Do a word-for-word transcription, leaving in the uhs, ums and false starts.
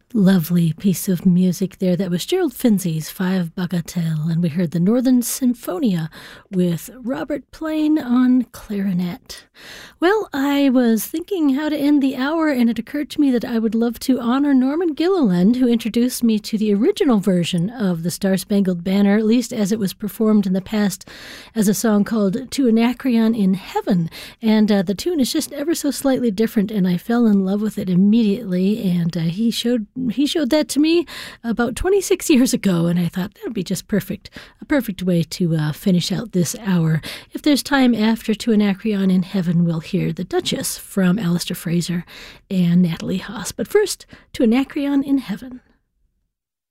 Lovely piece of music there. That was Gerald Finzi's Five Bagatelle, and we heard the Northern Symphonia with Robert Plain on clarinet. Well, I was thinking how to end the hour, and it occurred to me that I would love to honor Norman Gilliland, who introduced me to the original version of the Star-Spangled Banner, at least as it was performed in the past as a song called To Anacreon in Heaven. And uh, the tune is just ever so slightly different, and I fell in love with it immediately, and uh, he showed He showed that to me about twenty-six years ago, and I thought that would be just perfect, a perfect way to uh, finish out this hour. If there's time after To Anacreon in Heaven, we'll hear The Duchess from Alistair Fraser and Natalie Haas. But first, To Anacreon in Heaven.